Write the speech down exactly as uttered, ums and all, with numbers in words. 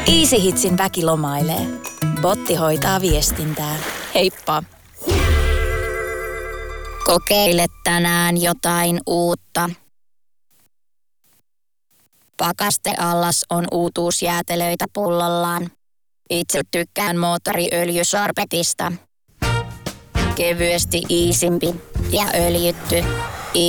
Easy Hitsin väki lomailee. Botti hoitaa viestintää. Heippa! Kokeile tänään jotain uutta. Pakasteallas on uutuusjäätelöitä pullollaan. Itse tykkään moottoriöljysorbetista. Kevyesti iisimpi ja öljytty.